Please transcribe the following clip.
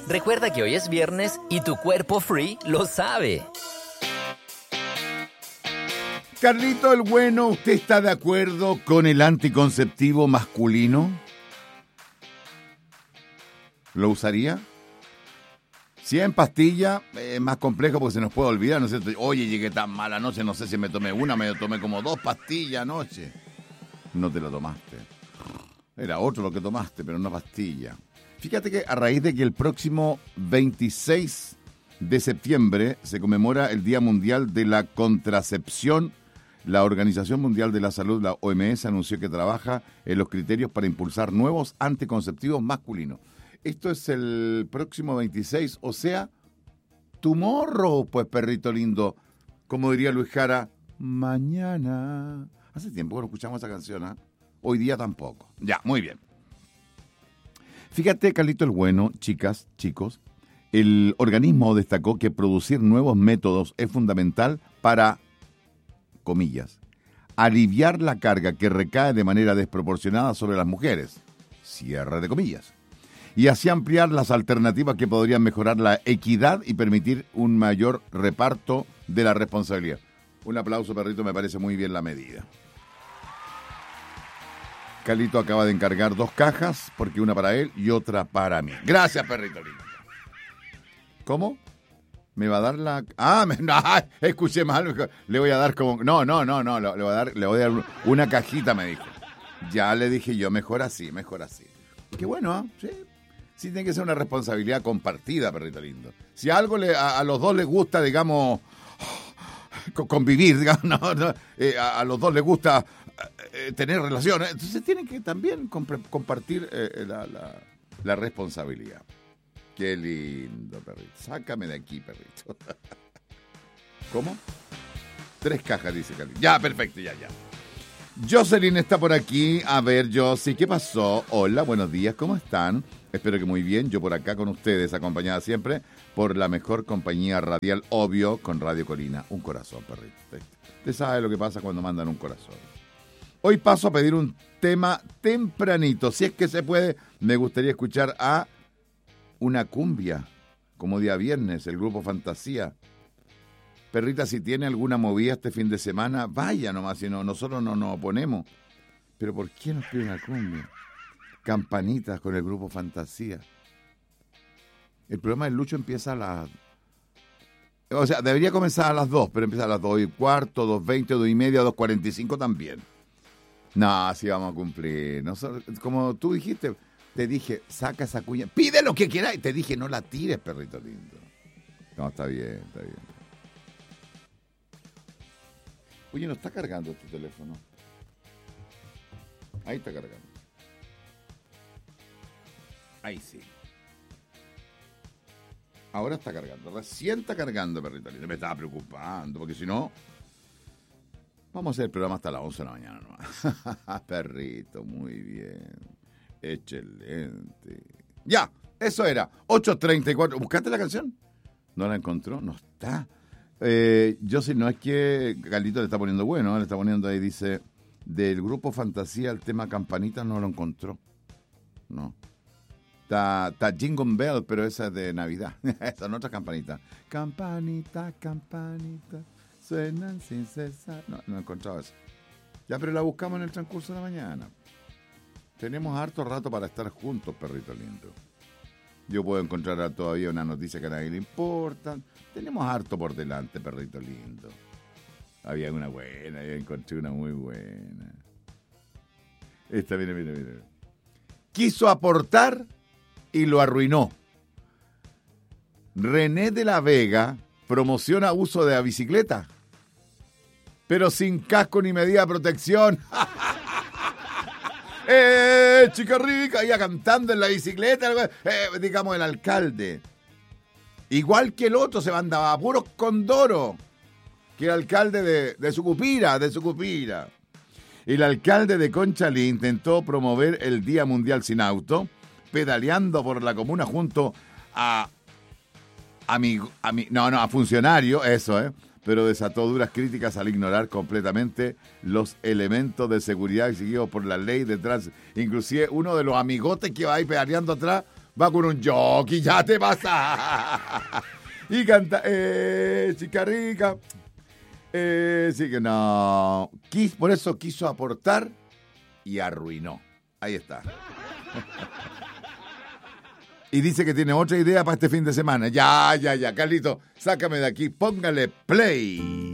Recuerda que hoy es viernes y tu cuerpo free lo sabe. Carlito el Bueno, ¿usted está de acuerdo con el anticonceptivo masculino? ¿Lo usaría? Si es en pastilla, es más complejo porque se nos puede olvidar, ¿no es cierto? Oye, llegué tan mal anoche, no sé si me tomé una, me tomé como 2 pastillas anoche. No te la tomaste. Era otro lo que tomaste, pero una pastilla. Fíjate que a raíz de que el próximo 26 de septiembre se conmemora el Día Mundial de la Contracepción, la Organización Mundial de la Salud, la OMS, anunció que trabaja en los criterios para impulsar nuevos anticonceptivos masculinos. Esto es el próximo 26, o sea, tomorrow, pues, perrito lindo. Como diría Luis Jara, mañana. Hace tiempo que no escuchamos esa canción, ¿eh? Hoy día tampoco. Ya, muy bien. Fíjate, Carlito el Bueno, chicas, chicos, el organismo destacó que producir nuevos métodos es fundamental para, comillas, aliviar la carga que recae de manera desproporcionada sobre las mujeres, cierre de comillas, y así ampliar las alternativas que podrían mejorar la equidad y permitir un mayor reparto de la responsabilidad. Un aplauso, perrito, me parece muy bien la medida. Carlito acaba de encargar 2 cajas, porque una para él y otra para mí. Gracias, perrito lindo. ¿Cómo? ¿Me va a dar la...? No, escuché mal. Le voy a dar como... No. Le voy a dar una cajita, me dijo. Ya le dije yo, mejor así. Qué bueno, ¿eh? Sí. Sí, tiene que ser una responsabilidad compartida, perrito lindo. Si algo a los dos les gusta, digamos, convivir, digamos, a los dos les gusta tener relaciones, entonces tienen que también compartir la responsabilidad. Qué lindo, perrito. Sácame de aquí, perrito. ¿Cómo? 3 cajas, dice Carlito. Ya, perfecto, ya. Jocelyn está por aquí. A ver, Josie, ¿qué pasó? Hola, buenos días, ¿cómo están? Espero que muy bien. Yo por acá con ustedes, acompañada siempre por la mejor compañía radial, obvio, con Radio Colina. Un corazón, perrito. Usted sabe lo que pasa cuando mandan un corazón. Hoy paso a pedir un tema tempranito. Si es que se puede, me gustaría escuchar a una cumbia, como día viernes, el grupo Fantasía. Perrita, si tiene alguna movida este fin de semana, vaya nomás, si no, nosotros no nos oponemos. Pero ¿por qué nos pide una cumbia? Campanitas con el grupo Fantasía. El programa del Lucho empieza a las... O sea, debería comenzar a las 2, pero empieza a las 2:15, 2:20, 2:30, 2:45 también. No, sí vamos a cumplir. Nosotros, como tú dijiste, te dije, saca esa cuña, pide lo que quieras. Y te dije, no la tires, perrito lindo. No, está bien. Oye, no está cargando tu teléfono. Ahí está cargando. Ahí sí. Ahora está cargando. Recién está cargando, perrito lindo. Me estaba preocupando, porque si no... Vamos a hacer el programa hasta las 11 de la mañana nomás. Perrito, muy bien. Excelente. Ya, eso era. 8:34. ¿Buscaste la canción? ¿No la encontró? No está. Yo sí, no es que Carlito le está poniendo bueno, le está poniendo ahí, dice, del grupo Fantasía el tema Campanita no lo encontró. No. Está Jingle Bell, pero esa es de Navidad. Esa es otra campanita. Campanita, suenan sin cesar. No he encontrado eso. Ya, pero la buscamos en el transcurso de la mañana. Tenemos harto rato para estar juntos, perrito lindo. Yo puedo encontrar todavía una noticia que a nadie le importa. Tenemos harto por delante, perrito lindo. Había una buena, yo encontré una muy buena. Esta, mira. Quiso aportar y lo arruinó. René de la Vega promociona uso de la bicicleta, pero sin casco ni medida de protección. Chica rica, ya cantando en la bicicleta, digamos el alcalde. Igual que el otro, se mandaba a puros condoros, que el alcalde de Sucupira. El alcalde de Conchalí intentó promover el Día Mundial Sin Auto, pedaleando por la comuna junto a funcionarios, pero desató duras críticas al ignorar completamente los elementos de seguridad exigidos por la ley de tránsito. Inclusive uno de los amigotes que va ahí pedaleando atrás Va con un jockey, ya te pasa. Y canta, chica rica. Sí que no. Por eso quiso aportar y arruinó. Ahí está. Y dice que tiene otra idea para este fin de semana. Ya, Carlito, sácame de aquí, póngale play.